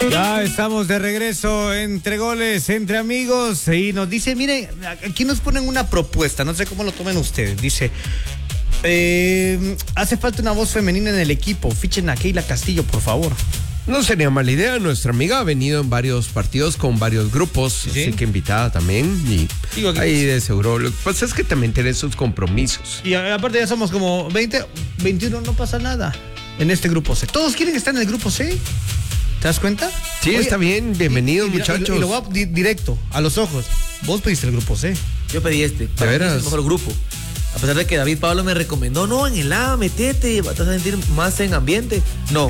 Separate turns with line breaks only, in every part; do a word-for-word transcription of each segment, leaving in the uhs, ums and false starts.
Ya estamos de regreso entre goles, entre amigos. Y nos dice, miren, aquí nos ponen una propuesta, no sé cómo lo tomen ustedes. Dice, eh, hace falta una voz femenina en el equipo. Fichen a Keila Castillo, por favor.
No sería mala idea, nuestra amiga ha venido en varios partidos con varios grupos, ¿sí? Así que invitada también y Digo, ahí de seguro. Lo que pasa es que también tiene sus compromisos.
Y aparte ya somos como veinte, veintiuno, no pasa nada en este grupo C. Todos quieren estar en el grupo C. ¿Te das cuenta?
Sí, Oye, está bien, bienvenidos
y, y,
muchachos.
Y lo voy a, di, directo, a los ojos. Vos pediste el grupo C.
Yo pedí este, para
¿De veras?
Es el mejor grupo. A pesar de que David Pablo me recomendó, no, en el A, metete, vas a sentir más en ambiente. No,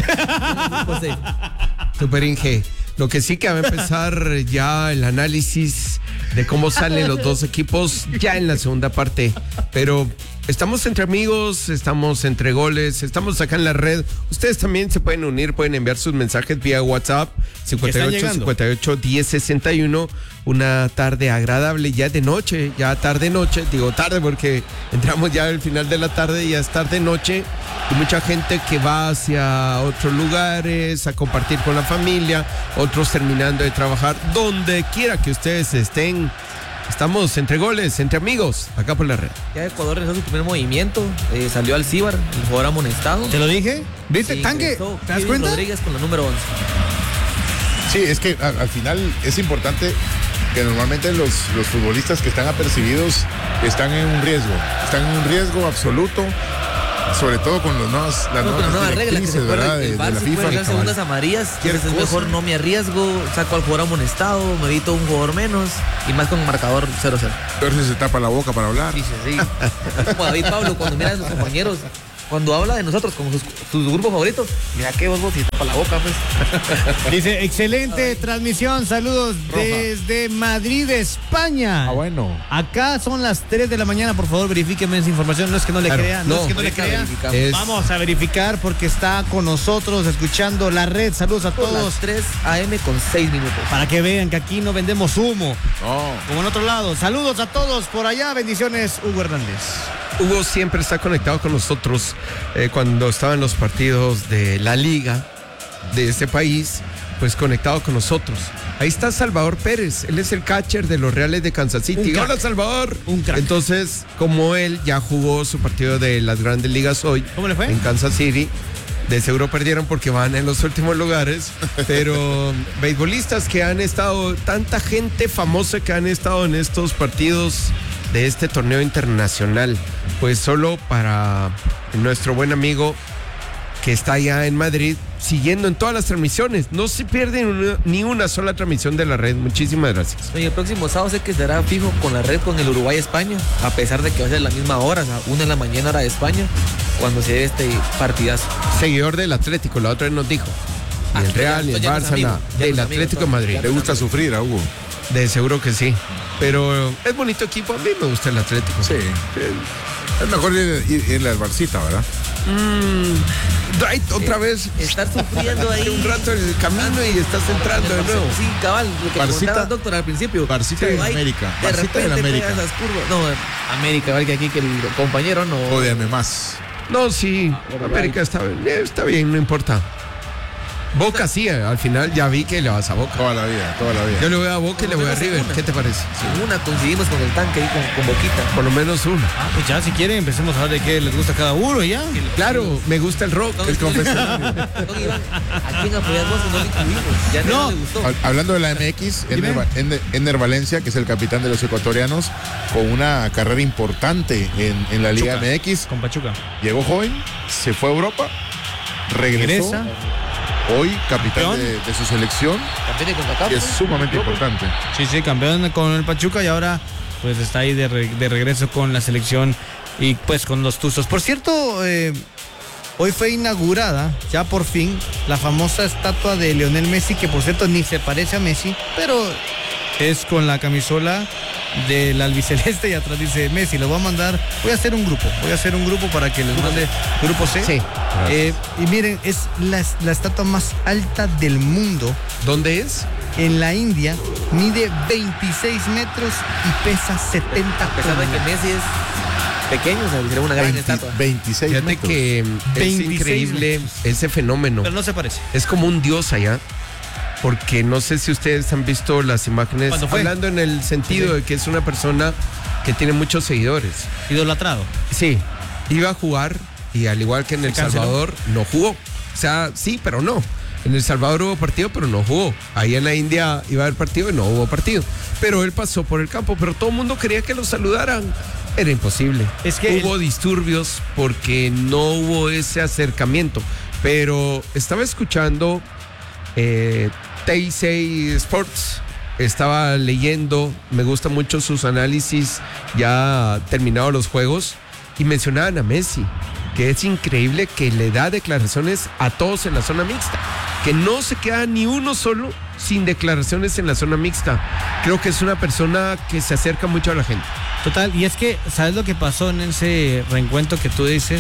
Super Inge. Lo que sí que va a empezar ya el análisis de cómo salen los dos equipos ya en la segunda parte. Pero estamos entre amigos, estamos entre goles, estamos acá en la red. Ustedes también se pueden unir, pueden enviar sus mensajes vía WhatsApp cincuenta y ocho, cincuenta y ocho, diez, sesenta y uno. Una tarde agradable, ya de noche, ya tarde noche, digo tarde porque entramos ya al final de la tarde, ya es tarde noche. Y mucha gente que va hacia otros lugares a compartir con la familia, otros terminando de trabajar, donde quiera que ustedes estén. Estamos entre goles, entre amigos, acá por la red.
Ya Ecuador realizó su primer movimiento, eh, salió al Cíbar, el jugador amonestado.
¿Te lo dije? ¿Viste?
Sí,
Tanque, ¿te das cuenta?
Rodríguez con la número once.
Sí, es que al, al final es importante que normalmente los, los futbolistas que están apercibidos están en un riesgo, están en un riesgo absoluto. Sobre todo con los nuevos, las
no,
nuevas,
nuevas reglas que se
¿verdad?
El, el VAR si puede dar segundas amarillas, entonces es mejor no me arriesgo, saco al jugador amonestado, me evito un jugador menos y más con marcador cero cero.
Entonces se tapa la boca para hablar.
Sí, sí, sí. Es como David Pablo cuando mira a sus compañeros, cuando habla de nosotros como sus, sus grupos favoritos, mira qué vos vos y tapa la boca, pues.
Dice, excelente Ay. transmisión, saludos Roja. desde Madrid, España.
Ah, bueno.
Acá son las tres de la mañana, por favor, verifíqueme esa información. No es que no le
claro,
crea, no, no es que no le crea. Es... Vamos a verificar porque está con nosotros escuchando la red. Saludos a todos.
Las tres a eme con seis minutos.
Para que vean que aquí no vendemos humo.
No.
Como en otro lado. Saludos a todos por allá. Bendiciones, Hugo Hernández.
Hugo siempre está conectado con nosotros eh, cuando estaban los partidos de la liga de este país, pues conectado con nosotros. Ahí está Salvador Pérez, él es el catcher de los Reales de Kansas City. Hola Salvador.
Un crack.
Entonces, como él ya jugó su partido de las grandes ligas hoy,
¿cómo le fue?
En Kansas City, de seguro perdieron porque van en los últimos lugares, pero beisbolistas que han estado, tanta gente famosa que han estado en estos partidos de este torneo internacional, pues solo para nuestro buen amigo que está allá en Madrid, siguiendo en todas las transmisiones. No se pierden una, ni una sola transmisión de la red. Muchísimas gracias.
Oye, el próximo sábado sé que estará fijo con la red con el Uruguay-España, a pesar de que va a ser la misma hora, o sea, una en la mañana hora de España, cuando se dé este partidazo.
Seguidor del Atlético, la otra vez nos dijo. Ni ah, el Real, ni el Barça, nada. Del Atlético de Madrid.
¿Te gusta sufrir a Hugo?
De seguro que sí. Pero es bonito equipo. A mí me gusta el Atlético.
Sí. Es mejor ir, ir, irle al Barcita, ¿verdad?
Mm, right, otra
eh,
vez.
Estar sufriendo ahí.
Un rato en el camino y estás entrando de nuevo.
Sí, cabal. Lo que comentaba el doctor al principio.
Barcita de América.
De
Barcita
repente
de América.
esas curvas. No, América, igual que aquí que el compañero no.
Ódiame más.
No, sí. América está bien. Está bien, no importa. Boca sí, al final ya vi que le vas a Boca.
Toda la vida, toda la vida.
Yo le voy a Boca y le voy a River. ¿Qué te parece?
Sí. Una coincidimos con el tanque ahí con, con Boquita.
Por lo menos una.
Ah, pues ya si quieren empecemos a ver de qué les gusta a cada uno y ya.
Claro, me gusta el rock.
No,
el
confesionario. Don Iván, ¿a quién apoyas vos? No le incluimos. Ya no, no le gustó.
Hablando de la eme equis, Ender, Ender, Ender Valencia, que es el capitán de los ecuatorianos, con una carrera importante en, en la Liga
Pachuca,
eme equis.
Con Pachuca.
Llegó joven, se fue a Europa, regresó. Regresa. Hoy capitán de, de su selección,
campeón de CONCACAF,
que es sumamente importante.
Sí, sí, campeón con el Pachuca y ahora pues está ahí de, re, de regreso con la selección y pues con los Tuzos. Por cierto, eh, hoy fue inaugurada ya por fin la famosa estatua de Lionel Messi, que por cierto ni se parece a Messi, pero es con la camisola del albiceleste y atrás dice Messi. Lo voy a mandar, voy a hacer un grupo, voy a hacer un grupo para que les mande grupo C.
Sí.
Eh, y miren, es la, la estatua más alta del mundo.
¿Dónde es?
En la India, mide veintiséis metros y pesa setenta.
A pesar de que Messi es pequeño, o sea, sería una gran veinte, estatua.
veintiséis Fíjate metros. Que es increíble metros. Ese fenómeno.
Pero no se parece.
Es como un dios allá. porque no sé si ustedes han visto las imágenes,
¿Cuándo fue?
hablando en el sentido
Sí.
de que es una persona que tiene muchos seguidores.
Idolatrado.
Sí, iba a jugar y al igual que en El
Se canceló.
Salvador, no jugó. O sea, sí, pero no. En El Salvador hubo partido, pero no jugó. Ahí en la India iba a haber partido y no hubo partido. Pero él pasó por el campo, pero todo el mundo quería que lo saludaran. Era imposible.
Es que
hubo
el-
disturbios porque no hubo ese acercamiento. Pero estaba escuchando eh, T seis Sports. Estaba leyendo, me gustan mucho sus análisis ya terminados los juegos y mencionaban a Messi, que es increíble que le da declaraciones a todos en la zona mixta, que no se queda ni uno solo sin declaraciones en la zona mixta. Creo que es una persona que se acerca mucho a la gente.
Total, y es que, ¿sabes lo que pasó en ese reencuentro que tú dices?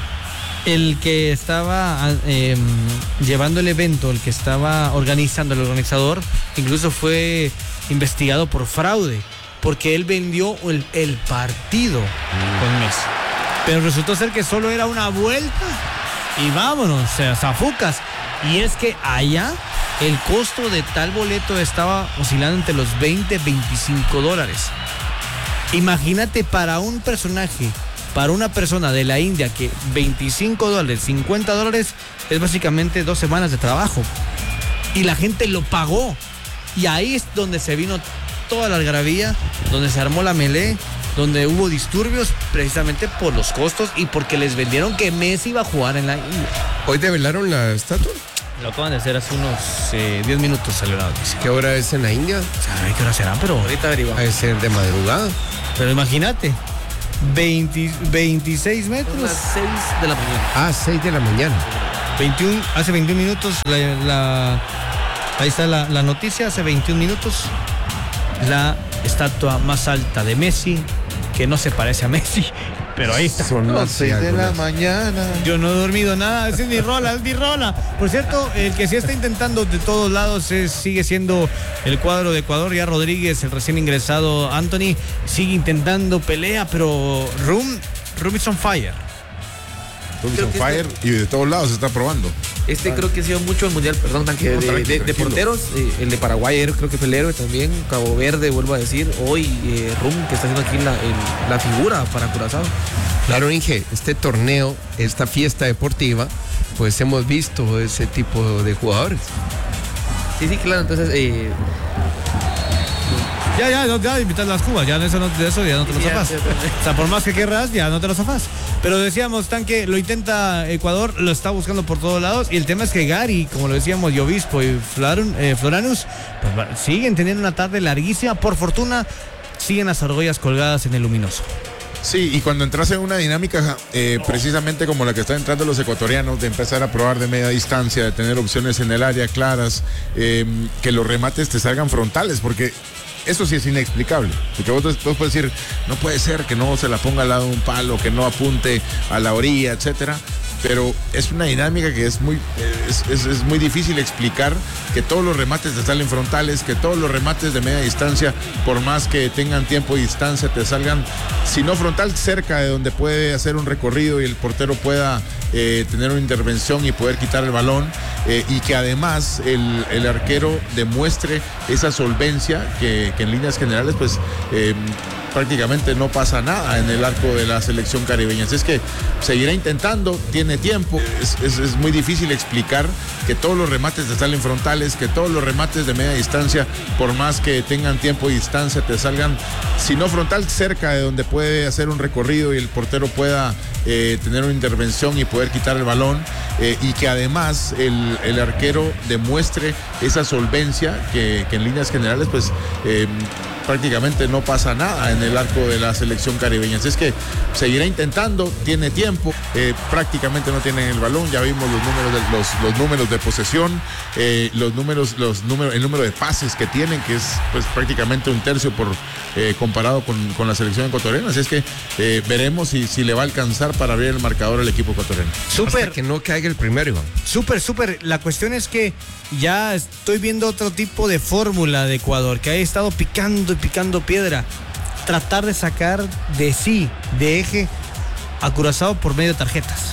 El que estaba eh, llevando el evento, el que estaba organizando, el organizador, incluso fue investigado por fraude, porque él vendió el, el partido mm. con Messi. Pero resultó ser que solo era una vuelta y vámonos, o sea, zafucas. Y es que allá el costo de tal boleto estaba oscilando entre los veinte, veinticinco dólares. Imagínate para un personaje, para una persona de la India, que veinticinco dólares, cincuenta dólares es básicamente dos semanas de trabajo. Y la gente lo pagó. Y ahí es donde se vino toda la algarabía, donde se armó la melee, donde hubo disturbios precisamente por los costos y porque les vendieron que Messi iba a jugar en la India.
¿Hoy develaron la estatua?
Lo acaban de hacer hace unos eh, diez minutos, salió la noticia.
¿Qué hora es en la India?
¿Sabe qué hora será? Pero,
Ahorita averiguamos.
Debe ser de madrugada.
pero imagínate, veinte, veintiséis
Son
metros.
las seis de la mañana.
Ah, seis de la mañana.
veintiuno, hace veintiún minutos, la, la- ahí está la, la noticia, hace veintiún minutos, la estatua más alta de Messi, que no se parece a Messi, pero ahí está.
Son las
sí,
seis de la
algunas.
mañana.
Yo no he dormido nada, esa es mi rola, es mi rola. Por cierto, el que sí está intentando de todos lados es, sigue siendo el cuadro de Ecuador. Ya Rodríguez, el recién ingresado Anthony, sigue intentando pelea, pero Rum, Rum is on fire.
Todos
Creo
on
que
fire y de todos lados se está probando.
Este creo que ha sido mucho el mundial, perdón, tanque,
No,
de,
tranqui,
de- de
tranquilo.
porteros. Eh, el de Paraguay ayer creo que fue el héroe también. Cabo Verde, vuelvo a decir. Hoy eh, Rum, que está haciendo aquí la, el- la figura para Curazao.
Claro, Inge, este torneo, esta fiesta deportiva, pues hemos visto ese tipo de jugadores.
Sí, sí, claro. Entonces, eh,
Ya, ya, no, ya invitar las cubas, ya de eso, no, de eso ya no te lo
Sí, ya,
zafas.
sí, ya.
O sea, por más que querrás, ya no te lo zafas. Pero decíamos, Tanque, lo intenta Ecuador, lo está buscando por todos lados. Y el tema es que Gary, como lo decíamos, y Obispo y Florun, eh, Floranus, pues, va- siguen teniendo una tarde larguísima. Por fortuna, siguen las argollas colgadas en el luminoso.
Sí, y cuando entras en una dinámica eh, precisamente como la que están entrando los ecuatorianos, de empezar a probar de media distancia, de tener opciones en el área claras, eh, que los remates te salgan frontales, porque eso sí es inexplicable. Porque vos, vos puedes decir, no puede ser que no se la ponga al lado de un palo, que no apunte a la orilla, etcétera. Pero es una dinámica que es muy, es, es- es muy difícil explicar, que todos los remates te salen frontales, que todos los remates de media distancia, por más que tengan tiempo y distancia, te salgan, si no frontal, cerca de donde puede hacer un recorrido y el portero pueda eh, tener una intervención y poder quitar el balón, eh, y que además el, el arquero demuestre esa solvencia que, que en líneas generales pues eh, prácticamente no pasa nada en el arco de la selección caribeña. Así es que seguirá intentando, tiene tiempo. Es, es- es muy difícil explicar que todos los remates te salen frontales, que todos los remates de media distancia, por más que tengan tiempo y distancia, te salgan, si no frontal, cerca de donde puede hacer un recorrido y el portero pueda eh, tener una intervención y poder quitar el balón, eh, y que además el, el arquero demuestre esa solvencia que, que en líneas generales pues eh, prácticamente no pasa nada en el arco de la selección caribeña. Así es que seguirá intentando, tiene tiempo, eh, prácticamente no tienen el balón. Ya vimos los números de, los, los números de posesión, eh, los números, los números, el número de pases que tienen, que es pues prácticamente un tercio por eh, comparado con, con la selección ecuatoriana. Así es que eh, veremos si, si le va a alcanzar para abrir el marcador al equipo ecuatoriano.
Súper.
Hasta que no caiga el primero, Iván.
Súper, súper. La cuestión es que ya estoy viendo otro tipo de fórmula de Ecuador, que ha estado picando y picando piedra. Tratar de sacar de sí, de eje, a Curazao por medio de tarjetas.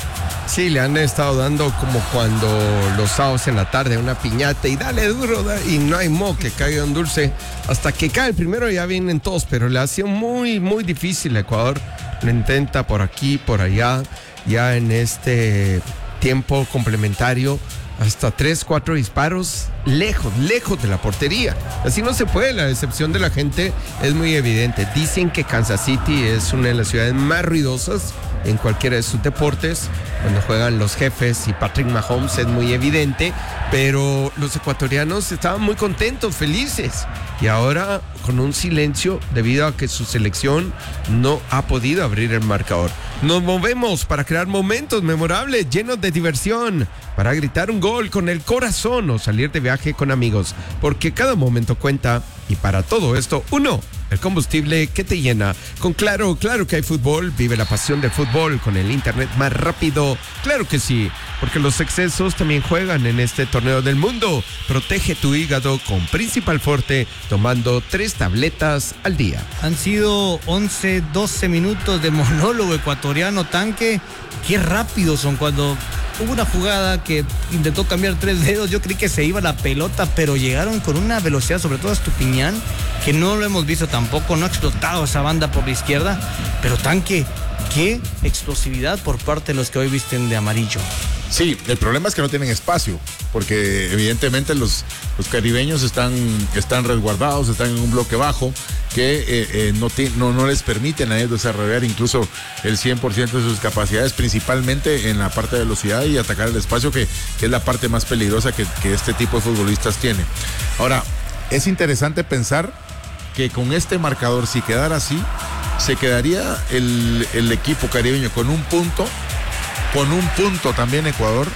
Sí, le han estado dando como cuando los sábados en la tarde una piñata y dale duro, da, y no hay mo que caiga un dulce. Hasta que cae el primero ya vienen todos, pero le ha sido muy, muy difícil a Ecuador. Lo intenta por aquí, por allá, ya en este tiempo complementario. Hasta tres, cuatro disparos lejos, lejos de la portería. Así no se puede, la decepción de la gente es muy evidente. Dicen que Kansas City es una de las ciudades más ruidosas en cualquiera de sus deportes. Cuando juegan los Jefes y Patrick Mahomes es muy evidente, pero los ecuatorianos estaban muy contentos, felices. Y ahora con un silencio debido a que su selección no ha podido abrir el marcador. Nos movemos para crear momentos memorables, llenos de diversión, para gritar un gol con el corazón o salir de viaje con amigos, porque cada momento cuenta. Y para todo esto, uno, el combustible que te llena. Con Claro, claro que hay fútbol. Vive la pasión del fútbol con el internet más rápido. Claro que sí, porque los excesos también juegan en este torneo del mundo. Protege tu hígado con Principal Forte, tomando tres tabletas al día.
Han sido once, doce minutos de monólogo ecuatoriano, Tanque. Qué rápidos son. Cuando hubo una jugada que intentó cambiar tres dedos, yo creí que se iba la pelota, pero llegaron con una velocidad, sobre todo a Estupiñán, que no lo hemos visto tampoco. No ha explotado esa banda por la izquierda, pero Tanque, qué explosividad por parte de los que hoy visten de amarillo.
Sí, el problema es que no tienen espacio, porque evidentemente los, los caribeños están, están resguardados, están en un bloque bajo que eh, eh, no, te, no, no les permiten a ellos desarrollar incluso el cien por ciento de sus capacidades, principalmente en la parte de velocidad y atacar el espacio, que, que es la parte más peligrosa que, que este tipo de futbolistas tiene. Ahora, es interesante pensar que con este marcador, si quedara así, se quedaría el, el equipo caribeño con un punto. Con un punto también Ecuador,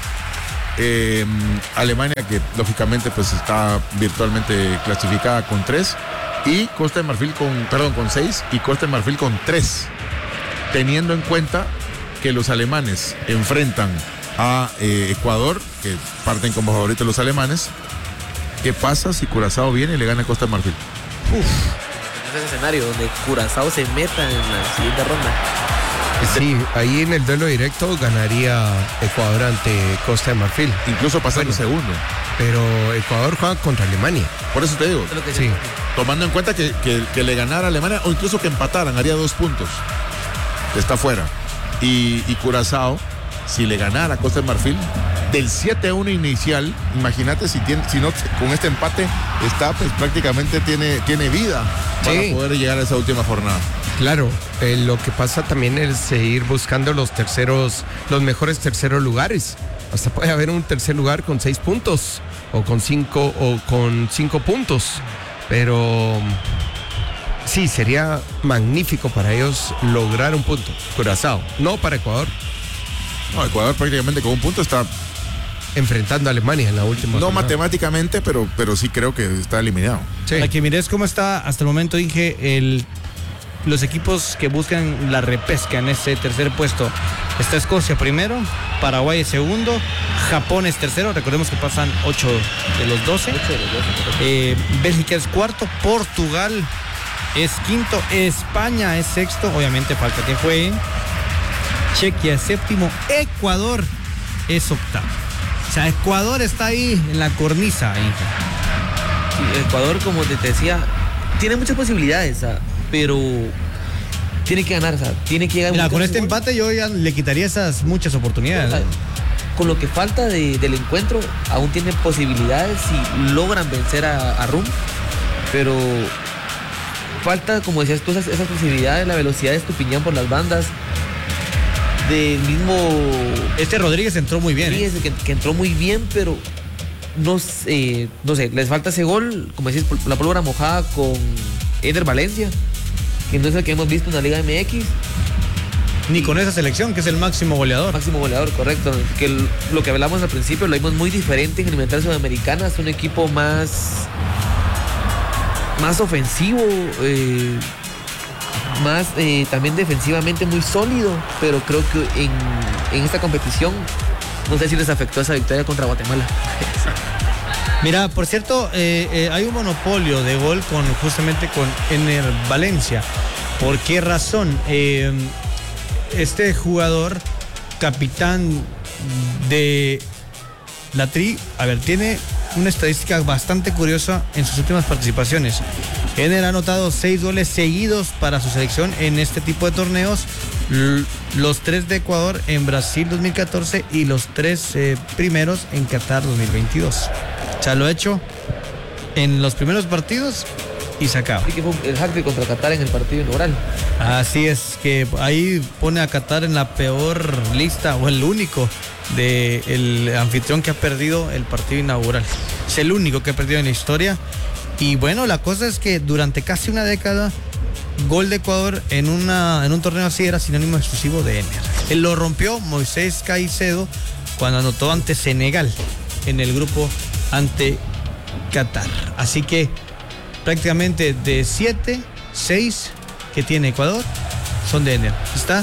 eh, Alemania, que lógicamente pues está virtualmente clasificada con tres, y Costa de Marfil con, perdón, con seis, y Costa de Marfil con tres, teniendo en cuenta que los alemanes enfrentan a eh, Ecuador, que parten como favoritos los alemanes. ¿Qué pasa si Curazao viene y le gana a Costa de Marfil?
Uf, en ese escenario donde Curazao se meta en la siguiente ronda.
Sí, ahí en el duelo directo ganaría Ecuador ante Costa de Marfil.
Incluso pasando
bueno,
segundo.
Pero Ecuador juega contra Alemania.
Por eso te digo.
Es lo que
Sí.
Tomando en cuenta que, que, que le ganara a Alemania, o incluso que empataran, haría dos puntos. Está fuera. Y, y Curazao, si le ganara a Costa de Marfil, del siete a uno inicial, imagínate si tiene, si no, con este empate está, pues prácticamente tiene, tiene vida para
Sí.
poder llegar a esa última jornada.
Claro, eh, lo que pasa también es eh, ir buscando los terceros, los mejores terceros lugares. Hasta puede haber un tercer lugar con seis puntos o con cinco o con cinco puntos. Pero sí, sería magnífico para ellos lograr un punto. Curazao, no para Ecuador.
No, Ecuador prácticamente con un punto está,
Enfrentando a Alemania en la última
no
jornada.
matemáticamente, pero, pero sí creo que está eliminado.
Sí.
Para que mires cómo está hasta el momento, dije, el, los equipos que buscan la repesca en ese tercer puesto. Está Escocia primero, Paraguay es segundo, Japón es tercero, recordemos que pasan ocho de los doce. Eh, Bélgica es cuarto, Portugal es quinto, España es sexto, obviamente falta que juegue. Chequia es séptimo, Ecuador es octavo. O sea, Ecuador está ahí en la cornisa. Ahí.
Sí, Ecuador, como te decía, tiene muchas posibilidades, ¿sabes? Pero tiene que ganar, ¿sabes? Tiene que llegar.
Mira,
un
con este
gol.
empate yo ya le quitaría esas muchas oportunidades.
O sea, con lo que falta de, del encuentro, aún tiene posibilidades si logran vencer a, a Rum, pero falta, como decías tú, esas, esas posibilidades, la velocidad de Estupiñán por las bandas, del mismo.
Este Rodríguez entró muy bien.
Sí,
¿eh?
es que, que entró muy bien, pero no sé, no sé, les falta ese gol, como decís, la pólvora mojada con Eder Valencia, que no es el que hemos visto en la Liga M X.
Ni con esa selección, que es el máximo goleador.
Máximo goleador, correcto. Que el- lo que hablamos al principio lo vimos muy diferente en Eliminatorias Sudamericanas, un equipo más, más ofensivo, eh, más eh, también defensivamente muy sólido, pero creo que en, en esta competición no sé si les afectó esa victoria contra Guatemala.
Mira, por cierto, eh, eh, hay un monopolio de gol con justamente con Ener Valencia. ¿Por qué razón? Eh, este jugador, capitán de la Tri, a ver, tiene una estadística bastante curiosa en sus últimas participaciones. Ener ha anotado seis goles seguidos para su selección en este tipo de torneos, L- los tres de Ecuador en Brasil dos mil catorce y los tres eh, primeros en Qatar dos mil veintidós. O sea, lo ha hecho en los primeros partidos y se acaba.
Sí, que fue el hat-trick contra Qatar en el partido inaugural.
Así es, que ahí pone a Qatar en la peor lista, o el único del anfitrión que ha perdido el partido inaugural. Es el único que ha perdido en la historia. Y bueno, la cosa es que durante casi una década, gol de Ecuador en, una, en un torneo así era sinónimo exclusivo de Ener. Él lo rompió Moisés Caicedo cuando anotó ante Senegal en el grupo ante Qatar. Así que prácticamente de siete, seis que tiene Ecuador son de Ener. Está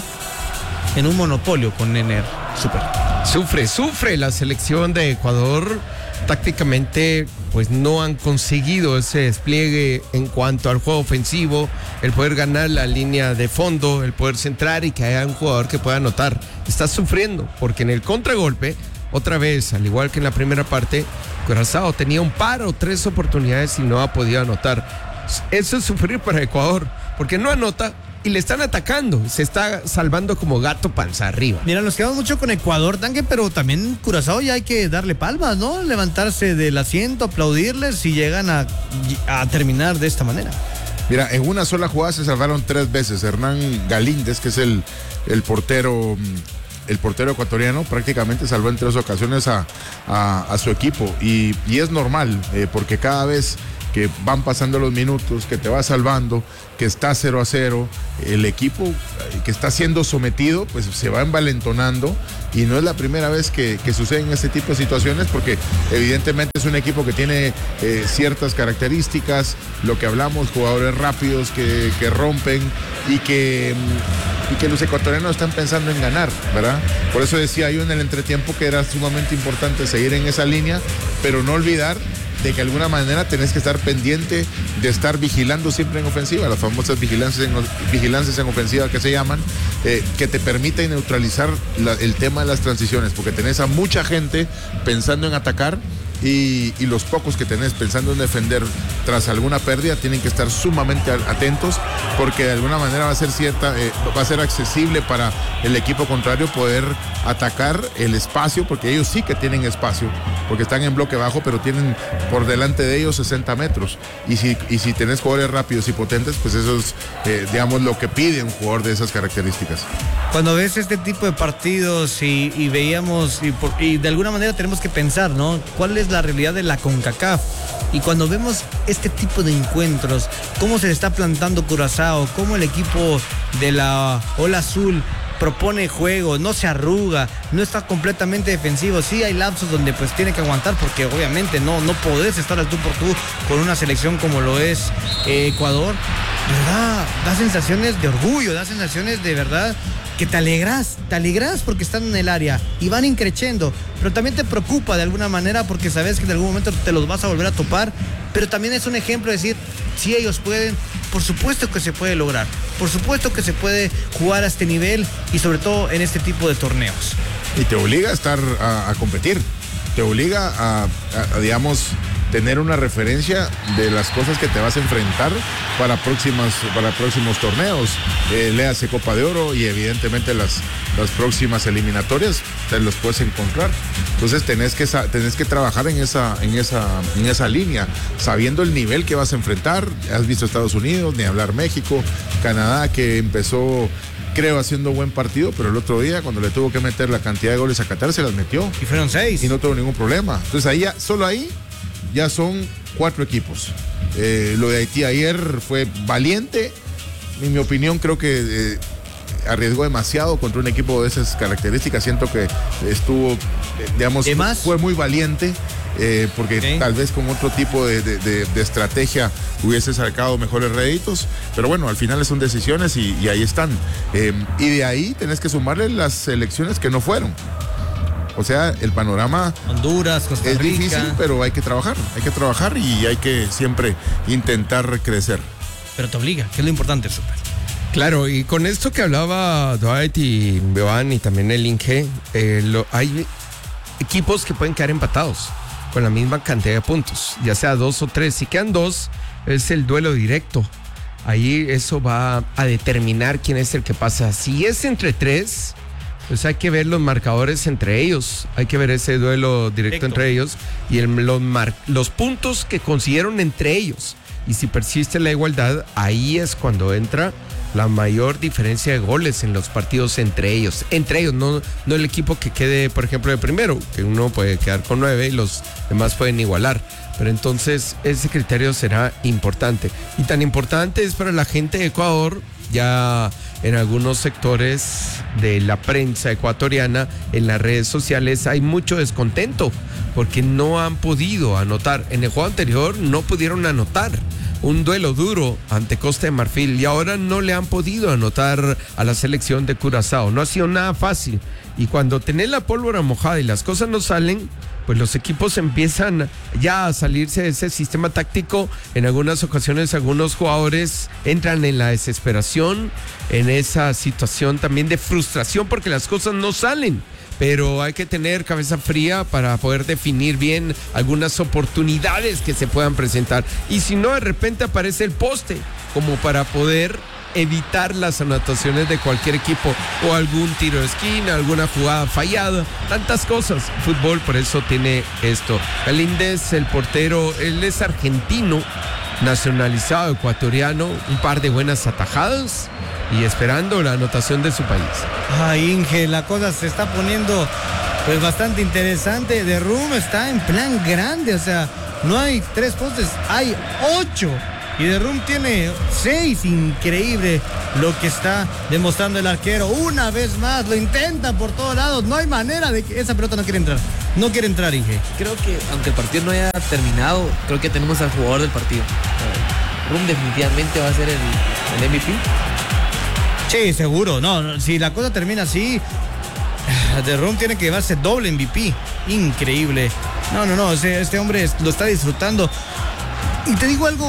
en un monopolio con Ener. Súper.
Sufre, sufre la selección de Ecuador. Tácticamente, pues no han conseguido ese despliegue en cuanto al juego ofensivo, el poder ganar la línea de fondo, el poder centrar y que haya un jugador que pueda anotar. Está sufriendo, porque en el contragolpe, otra vez, al igual que en la primera parte, Curazao tenía un par o tres oportunidades y no ha podido anotar. Eso es sufrir para Ecuador, porque no anota y le están atacando. Se está salvando como gato panza arriba.
Mira, nos quedamos mucho con Ecuador, Tanque, pero también Curazao ya hay que darle palmas, ¿no? Levantarse del asiento, aplaudirles si llegan a, a terminar de esta manera.
Mira, en una sola jugada se salvaron tres veces. Hernán Galíndez, que es el, el portero... el portero ecuatoriano, prácticamente salvó en tres ocasiones a, a, a su equipo y, y es normal, eh, porque cada vez que van pasando los minutos, que te va salvando, que está cero a cero, el equipo que está siendo sometido, pues se va envalentonando y no es la primera vez que, que suceden este tipo de situaciones, porque evidentemente es un equipo que tiene eh, ciertas características, lo que hablamos, jugadores rápidos que, que rompen y que, y que los ecuatorianos están pensando en ganar, ¿verdad? Por eso decía yo en el entretiempo que era sumamente importante seguir en esa línea, pero no olvidar de que de alguna manera tenés que estar pendiente de estar vigilando siempre en ofensiva, las famosas vigilancias en, vigilancias en ofensiva que se llaman, eh, que te permiten neutralizar la, el tema de las transiciones, porque tenés a mucha gente pensando en atacar y, y los pocos que tenés pensando en defender tras alguna pérdida tienen que estar sumamente atentos, porque de alguna manera va a ser cierta, eh, va a ser accesible para el equipo contrario poder atacar el espacio, porque ellos sí que tienen espacio, porque están en bloque bajo, pero tienen por delante de ellos sesenta metros, y si, y si tenés jugadores rápidos y potentes, pues eso es, eh, digamos, lo que pide un jugador de esas características.
Cuando ves este tipo de partidos y, y veíamos, y, por, y de alguna manera tenemos que pensar, ¿no? ¿Cuál es la realidad de la CONCACAF? Y cuando vemos este tipo de encuentros, cómo se le está plantando Curazao, cómo el equipo de la Ola Azul propone juego, no se arruga, no está completamente defensivo. Sí hay lapsos donde pues tiene que aguantar, porque obviamente no, no podés estar al tú por tú con una selección como lo es eh, Ecuador. ¿Verdad? Da sensaciones de orgullo, da sensaciones de verdad que te alegras, te alegras porque están en el área y van increciendo, pero también te preocupa de alguna manera porque sabes que en algún momento te los vas a volver a topar, pero también es un ejemplo de decir, si ellos pueden, por supuesto que se puede lograr, por supuesto que se puede jugar a este nivel y sobre todo en este tipo de torneos.
Y te obliga a estar a, a competir, te obliga a, a, a digamos, tener una referencia de las cosas que te vas a enfrentar para próximas para próximos torneos, eh, léase Copa de Oro y evidentemente las, las próximas eliminatorias te los puedes encontrar. Entonces tenés que tenés que trabajar en esa en esa en esa línea, sabiendo el nivel que vas a enfrentar. Has visto Estados Unidos, ni hablar México, Canadá, que empezó, creo, haciendo buen partido, pero el otro día cuando le tuvo que meter la cantidad de goles a Qatar se las metió
y fueron seis
y no tuvo ningún problema. Entonces ahí ya, solo ahí ya son cuatro equipos. Eh, lo de Haití ayer fue valiente. En mi opinión, creo que eh, arriesgó demasiado contra un equipo de esas características. Siento que estuvo, eh, digamos, fue muy valiente. Eh, porque okay. tal vez con otro tipo de, de, de, de estrategia hubiese sacado mejores réditos, pero bueno, al final son decisiones y, y ahí están. Eh, y de ahí tenés que sumarle las selecciones que no fueron. O sea, el panorama
Honduras, Costa Rica.
Es difícil, pero hay que trabajar, hay que trabajar y hay que siempre intentar crecer.
Pero te obliga, que es lo importante, súper.
Claro, y con esto que hablaba Dwight y Bevan y también el Inge, eh, lo, hay equipos que pueden quedar empatados con la misma cantidad de puntos, ya sea dos o tres. Si quedan dos, es el duelo directo. Ahí eso va a determinar quién es el que pasa. Si es entre tres, pues hay que ver los marcadores entre ellos. Hay que ver ese duelo directo, directo. entre ellos y el, los, mar, los puntos que consiguieron entre ellos. Y si persiste la igualdad, ahí es cuando entra la mayor diferencia de goles en los partidos entre ellos. Entre ellos, no, no el equipo que quede, por ejemplo, de primero, que uno puede quedar con nueve y los demás pueden igualar. Pero entonces ese criterio será importante. Y tan importante es para la gente de Ecuador, ya en algunos sectores de la prensa ecuatoriana, en las redes sociales, hay mucho descontento porque no han podido anotar. En el juego anterior no pudieron anotar. Un duelo duro ante Costa de Marfil y ahora no le han podido anotar a la selección de Curazao. No ha sido nada fácil. Y cuando tenés la pólvora mojada y las cosas no salen, pues los equipos empiezan ya a salirse de ese sistema táctico. En algunas ocasiones algunos jugadores entran en la desesperación, en esa situación también de frustración porque las cosas no salen. Pero hay que tener cabeza fría para poder definir bien algunas oportunidades que se puedan presentar. Y si no, de repente aparece el poste, como para poder evitar las anotaciones de cualquier equipo o algún tiro de esquina, alguna jugada fallada, tantas cosas. Fútbol por eso tiene esto. Galíndez, el portero, él es argentino, nacionalizado ecuatoriano, un par de buenas atajadas y esperando la anotación de su país.
Ay, Inge, la cosa se está poniendo pues bastante interesante. The Room está en plan grande, o sea, no hay tres postes, hay ocho. Y The Room tiene seis. Increíble lo que está demostrando el arquero. Una vez más, lo intenta por todos lados. No hay manera de que esa pelota no quiere entrar. No quiere entrar, Inge.
Creo que, aunque el partido no haya terminado, creo que tenemos al jugador del partido. Room definitivamente va a ser el, el M V P.
Sí, seguro. No, no, si la cosa termina así, The Room tiene que llevarse doble M V P. Increíble. No, no, no. Este, este hombre lo está disfrutando. Y te digo algo.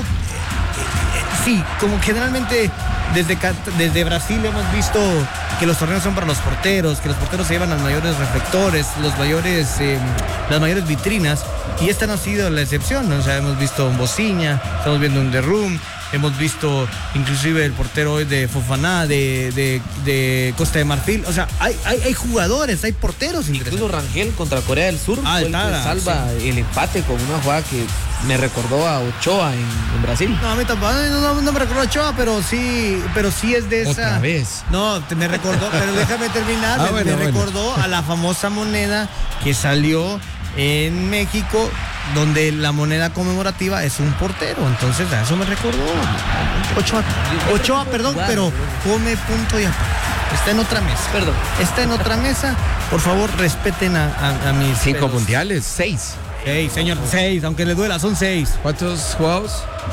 Sí, como generalmente desde, desde Brasil hemos visto que los torneos son para los porteros, que los porteros se llevan los mayores reflectores, los mayores, eh, las mayores vitrinas, y esta no ha sido la excepción, ¿no? O sea, hemos visto un Bociña, estamos viendo un The Room, hemos visto inclusive el portero hoy de Fofaná, de, de, de Costa de Marfil. O sea, hay, hay, hay jugadores, hay porteros.
Incluso Rangel contra Corea del Sur
ah,
fue el que salva sí. el empate con una jugada que me recordó a Ochoa en, en Brasil.
No, a mí tampoco, no, no, no me recordó a Ochoa, pero sí, pero sí es de esa.
Otra vez.
No, me recordó, pero déjame terminar.
Ah,
me,
bueno,
me
bueno.
recordó a la famosa moneda que salió en México, donde la moneda conmemorativa es un portero. Entonces a eso me recordó Ochoa, Ochoa, perdón, pero come punto y aparte. Está en otra mesa.
Perdón.
Está en otra mesa. Por favor, respeten a, a, a mis
Cinco
pelos.
mundiales, seis.
Seis, señor, seis, aunque le duela, son seis.
¿Cuántos jugados?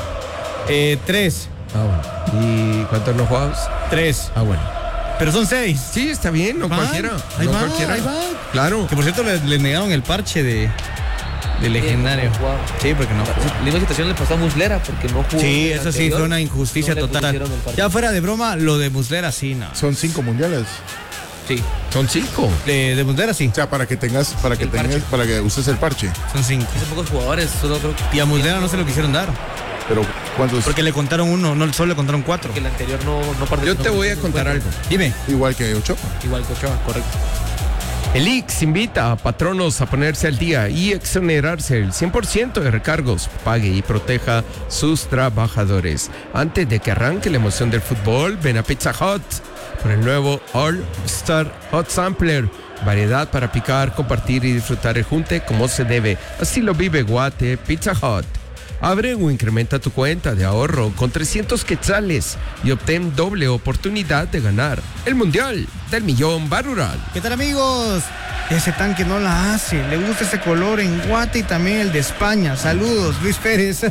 Eh, tres.
Ah, bueno. ¿Y cuántos no jugados?
Tres.
Ah, bueno.
Pero son seis.
Sí, está bien, no
Ahí
cualquiera.
va, ahí
no
va,
cualquiera.
ahí va.
Claro.
Que por cierto le, le negaron el parche de, de legendario.
Sí, no jugaba.
Sí, porque no jugó.
La misma situación le pasó a Muslera porque no jugó.
Sí,
el
eso sí
anterior.
fue una injusticia
No le
total.
pusieron el partido.
Ya fuera de broma, lo de Muslera sí, no.
Son cinco mundiales.
Sí.
Son cinco.
De, de Muslera sí.
O sea, para que tengas, para que
El
tengas,
parche.
para que uses el parche.
Son cinco.
Hace pocos jugadores, solo creo que.
Y a Muslera no se lo quisieron dar.
Pero ¿cuántos?
Porque le contaron uno, no solo le contaron cuatro.
Que el anterior no, no participó.
Yo te voy a
No
contar
fue-
algo.
Dime.
Igual que Ochoa.
Igual que Ochoa, correcto.
El I X invita a patronos a ponerse al día y exonerarse el cien por ciento de recargos. Pague y proteja sus trabajadores. Antes de que arranque la emoción del fútbol, ven a Pizza Hut por el nuevo All Star Hot Sampler. Variedad para picar, compartir y disfrutar el junte como se debe. Así lo vive Guate Pizza Hut. Abre o incrementa tu cuenta de ahorro con trescientos quetzales y obtén doble oportunidad de ganar el Mundial del Millón Barural.
¿Qué tal, amigos? Ese tanque no la hace. Le gusta ese color en Guate y también el de España. Saludos, Luis Pérez.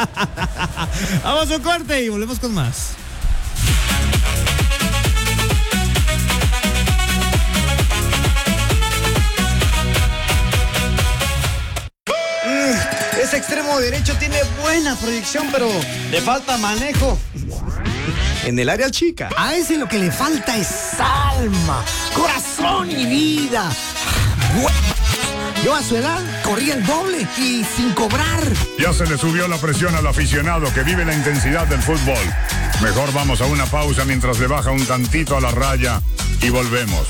Vamos a un corte y volvemos con más. Ese extremo derecho tiene buena proyección, pero le falta manejo en el área chica.
A ese lo que le falta es alma, corazón y vida. Yo a su edad corría el doble y sin cobrar.
Ya se le subió la presión al aficionado que vive la intensidad del fútbol. Mejor vamos a una pausa mientras le baja un tantito a la raya y volvemos.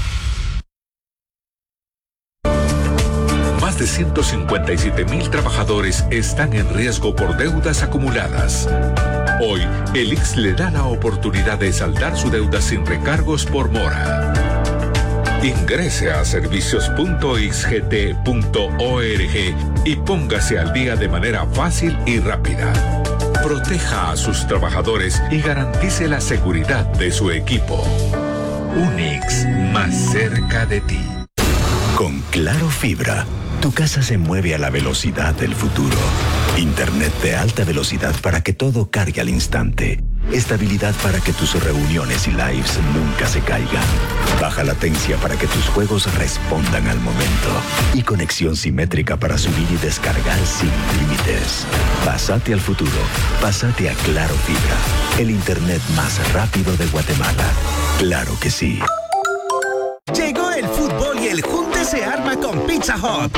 Más de ciento cincuenta y siete mil trabajadores están en riesgo por deudas acumuladas. Hoy, el I X S le da la oportunidad de saldar su deuda sin recargos por mora. Ingrese a servicios punto ix g t punto org y póngase al día de manera fácil y rápida. Proteja a sus trabajadores y garantice la seguridad de su equipo. Un I X S más cerca de ti.
Con Claro Fibra, tu casa se mueve a la velocidad del futuro. Internet de alta velocidad para que todo cargue al instante. Estabilidad para que tus reuniones y lives nunca se caigan. Baja latencia para que tus juegos respondan al momento. Y conexión simétrica para subir y descargar sin límites. Pásate al futuro. Pásate a Claro Fibra. El internet más rápido de Guatemala. Claro que sí.
Llegó el fútbol y el junte se arma con Pizza Hut.